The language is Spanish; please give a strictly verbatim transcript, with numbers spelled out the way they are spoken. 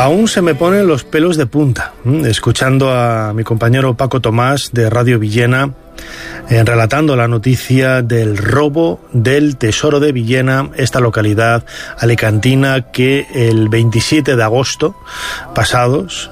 Aún se me ponen los pelos de punta, escuchando a mi compañero Paco Tomás de Radio Villena, eh, relatando la noticia del robo del Tesoro de Villena, esta localidad alicantina que el veintisiete de agosto pasados